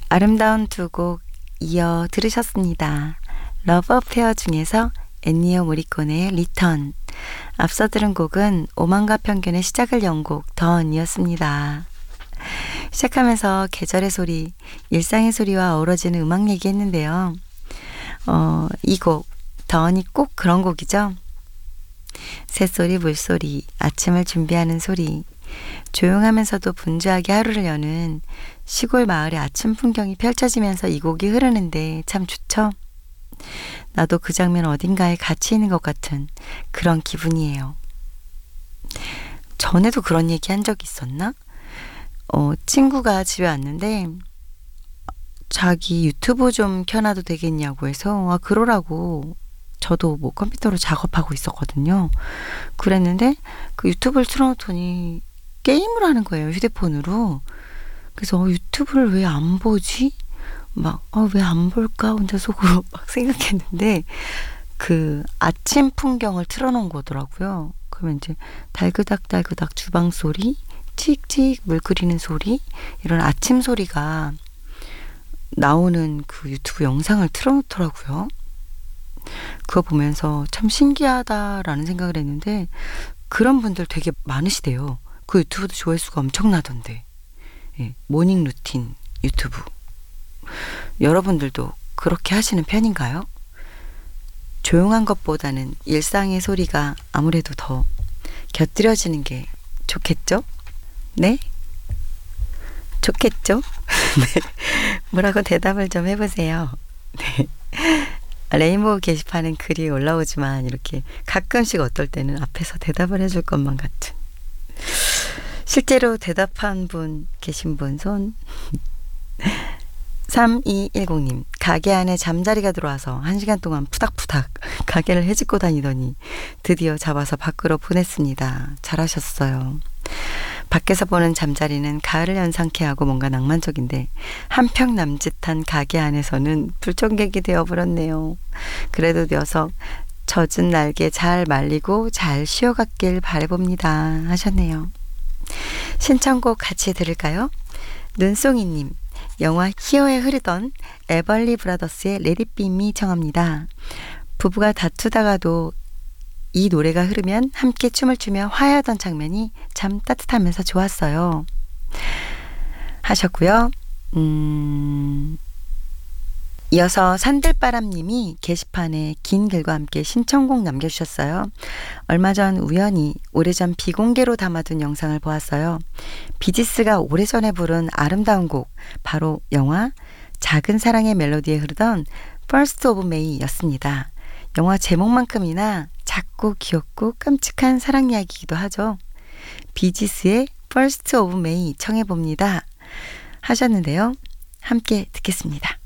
아름다운 두 곡 이어 들으셨습니다. 러브 어페어 중에서 엔니오 모리코네의 리턴, 앞서 들은 곡은 오만과 편견의 시작을 연 곡 던이었습니다. 시작하면서 계절의 소리, 일상의 소리와 어우러지는 음악 얘기했는데요. 이 곡 던이 꼭 그런 곡이죠. 새소리, 물소리, 아침을 준비하는 소리, 조용하면서도 분주하게 하루를 여는 시골 마을의 아침 풍경이 펼쳐지면서 이 곡이 흐르는데 참 좋죠? 나도 그 장면 어딘가에 갇혀 있는 것 같은 그런 기분이에요. 전에도 그런 얘기 한 적 있었나? 친구가 집에 왔는데 자기 유튜브 좀 켜놔도 되겠냐고 해서 그러라고. 저도 뭐 컴퓨터로 작업하고 있었거든요. 그랬는데 그 유튜브를 틀어놓더니 게임을 하는 거예요, 휴대폰으로. 그래서 유튜브를 왜 안 보지? 막 왜 안 볼까 혼자 속으로 막 생각했는데 그 아침 풍경을 틀어놓은 거더라고요. 그러면 이제 달그닥달그닥 주방 소리, 칙칙 물 끓이는 소리, 이런 아침 소리가 나오는 그 유튜브 영상을 틀어놓더라고요. 그거 보면서 참 신기하다라는 생각을 했는데 그런 분들 되게 많으시대요. 그 유튜브도 조회수가 엄청나던데. 예, 모닝 루틴 유튜브. 여러분들도 그렇게 하시는 편인가요? 조용한 것보다는 일상의 소리가 아무래도 더 곁들여지는 게 좋겠죠? 네? 좋겠죠? 네. 뭐라고 대답을 좀 해보세요. 네. 레인보우 게시판엔 글이 올라오지만 이렇게 가끔씩 어떨 때는 앞에서 대답을 해줄 것만 같은. 실제로 대답한 분 계신 분 손. 3210님, 가게 안에 잠자리가 들어와서 1시간 동안 푸닥푸닥 가게를 헤집고 다니더니 드디어 잡아서 밖으로 보냈습니다. 잘하셨어요. 밖에서 보는 잠자리는 가을을 연상케 하고 뭔가 낭만적인데 한평 남짓한 가게 안에서는 불청객이 되어버렸네요. 그래도 녀석 젖은 날개 잘 말리고 잘 쉬어갔길 바라봅니다 하셨네요. 신청곡 같이 들을까요? 눈송이님, 영화 히어에 흐르던 에벌리 브라더스의 Let It Be Me 청합니다. 부부가 다투다가도 이 노래가 흐르면 함께 춤을 추며 화해하던 장면이 참 따뜻하면서 좋았어요 하셨고요. 이어서 산들바람님이 게시판에 긴 글과 함께 신청곡 남겨주셨어요. 얼마 전 우연히 오래전 비공개로 담아둔 영상을 보았어요. 비지스가 오래전에 부른 아름다운 곡, 바로 영화 작은 사랑의 멜로디에 흐르던 First of May 였습니다. 영화 제목만큼이나 작고 귀엽고 깜찍한 사랑 이야기이기도 하죠. 비지스의 First of May 청해봅니다 하셨는데요. 함께 듣겠습니다.